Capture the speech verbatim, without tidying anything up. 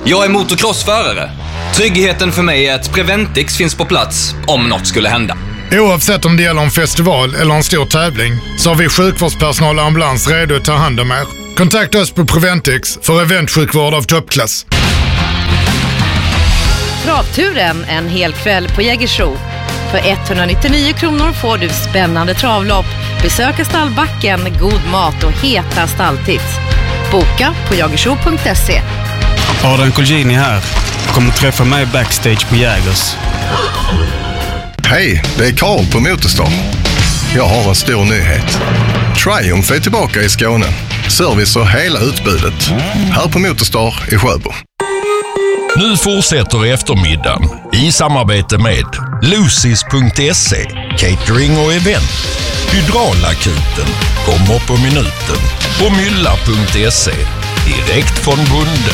Jag är motocrossförare. Tryggheten för mig är att Preventix finns på plats om något skulle hända. Oavsett om det gäller en festival eller en stor tävling så har vi sjukvårdspersonal och ambulans redo att ta hand om er. Kontakta oss på Preventix för eventsjukvård av toppklass. Travturen en hel kväll på Jägersro. För etthundranittionio kronor får du spännande travlopp, besöka stallbacken, god mat och heta stalltips. Boka på jagersro punkt se. Adrian Colgjini här. Kommer träffa mig backstage på Jägers. Hej, det är Karl på Motorstar. Jag har en stor nyhet. Triumph är tillbaka i Skåne. Service och hela utbudet. Här på Motorstar i Sjöbo. Nu fortsätter eftermiddagen i samarbete med Lucis punkt se, catering och event, Hydraulakuten, kommer på minuten och Mylla punkt se, direkt från bonden.